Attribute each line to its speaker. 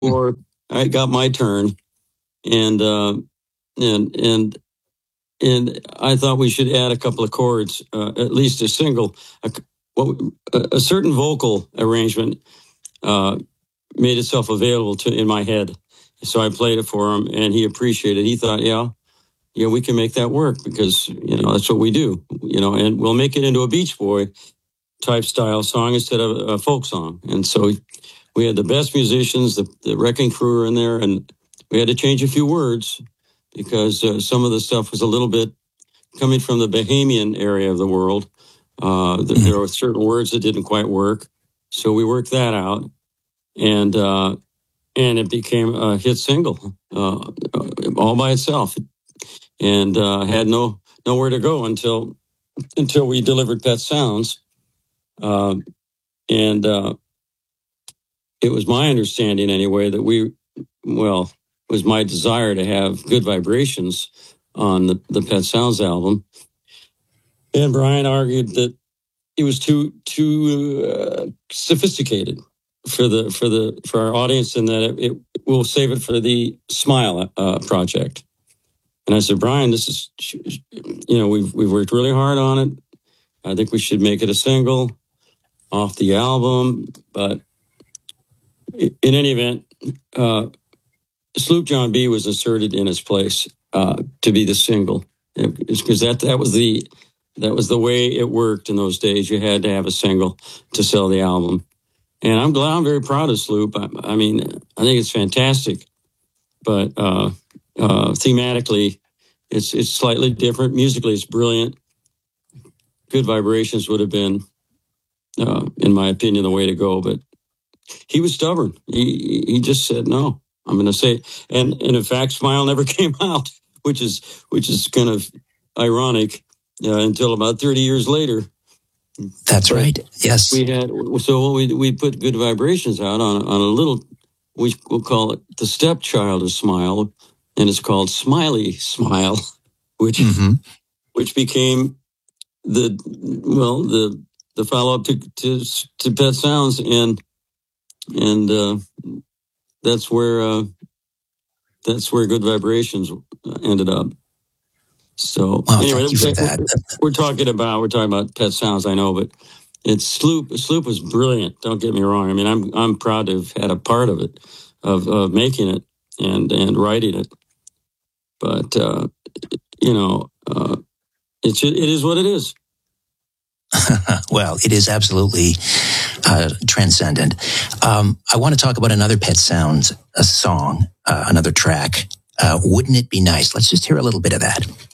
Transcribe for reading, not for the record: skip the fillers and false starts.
Speaker 1: before I got my turn, and I thought we should add a couple of chords, at least a single. A certain vocal arrangement made itself available in my head, so I played it for him, and he appreciated it. He thought, yeah, we can make that work because that's what we do, and we'll make it into a Beach Boy type style song instead of a folk song. And so we had the best musicians, the Wrecking Crew were in there, and we had to change a few words because some of the stuff was a little bit coming from the Bahamian area of the world. There were certain words that didn't quite work, so we worked that out, and it became a hit single all by itself, and had nowhere to go until we delivered Pet Sounds, and it was my understanding anyway that it was my desire to have Good Vibrations on the Pet Sounds album. And Brian argued that it was too sophisticated for our audience, and that it will save it for the Smile project. And I said, Brian, this is, we've worked really hard on it. I think we should make it a single off the album. But in any event, Sloop John B was inserted in its place to be the single, because that was the way it worked in those days. You had to have a single to sell the album, and I'm very proud of Sloop. I mean, I think it's fantastic, but thematically, it's slightly different. Musically, it's brilliant. Good Vibrations would have been, in my opinion, the way to go, but he was stubborn. He just said no. I'm going to say, and in fact, Smile never came out, which is kind of ironic until about 30 years later.
Speaker 2: That's right. Yes,
Speaker 1: we put Good Vibrations out on a little. We'll call it the stepchild of Smile, and it's called Smiley Smile, which became the follow up to Pet Sounds, and that's where Good Vibrations ended up. So anyway, we're talking about Pet Sounds, I know, but it's Sloop. Sloop was brilliant. Don't get me wrong. I mean, I'm proud to have had a part of it, of making it and writing it. But it is what it is.
Speaker 2: Well, it is absolutely transcendent. I want to talk about another Pet Sounds song, another track. Wouldn't It Be Nice? Let's just hear a little bit of that.